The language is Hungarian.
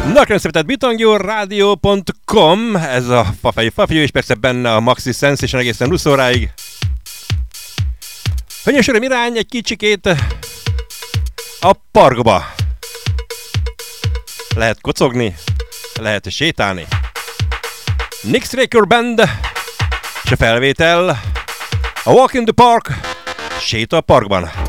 Nagyon szeretett bitangyoradio.com, ez a Fafejű, és persze benne a Maxi Sensation egészen 20 óráig. Hölgyeim és uraim, irány egy kicsikét a parkba. Lehet kocogni, lehet sétálni. Nick Straker Band, és a felvétel a Walk in the Park, séta a parkban.